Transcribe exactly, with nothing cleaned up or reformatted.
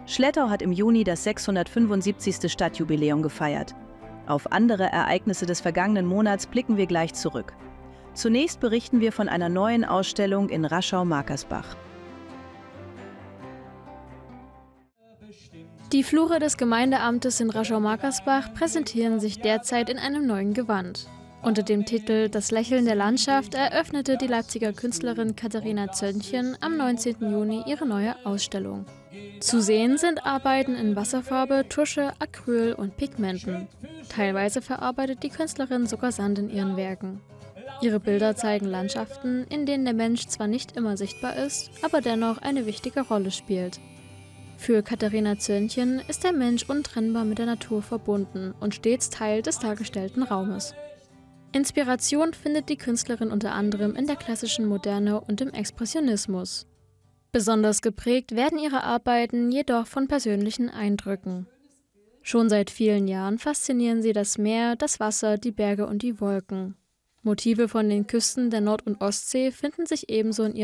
Schlettau hat im Juni das sechshundertfünfundsiebzigste Stadtjubiläum gefeiert. Auf andere Ereignisse des vergangenen Monats blicken wir gleich zurück. Zunächst berichten wir von einer neuen Ausstellung in Raschau-Markersbach. Die Flure des Gemeindeamtes in Raschau-Markersbach präsentieren sich derzeit in einem neuen Gewand. Unter dem Titel »Das Lächeln der Landschaft« eröffnete die Leipziger Künstlerin Katharina Zöllnchen am neunzehnten Juni ihre neue Ausstellung. Zu sehen sind Arbeiten in Wasserfarbe, Tusche, Acryl und Pigmenten. Teilweise verarbeitet die Künstlerin sogar Sand in ihren Werken. Ihre Bilder zeigen Landschaften, in denen der Mensch zwar nicht immer sichtbar ist, aber dennoch eine wichtige Rolle spielt. Für Katharina Zöllnchen ist der Mensch untrennbar mit der Natur verbunden und stets Teil des dargestellten Raumes. Inspiration findet die Künstlerin unter anderem in der klassischen Moderne und im Expressionismus. Besonders geprägt werden ihre Arbeiten jedoch von persönlichen Eindrücken. Schon seit vielen Jahren faszinieren sie das Meer, das Wasser, die Berge und die Wolken. Motive von den Küsten der Nord- und Ostsee finden sich ebenso in ihren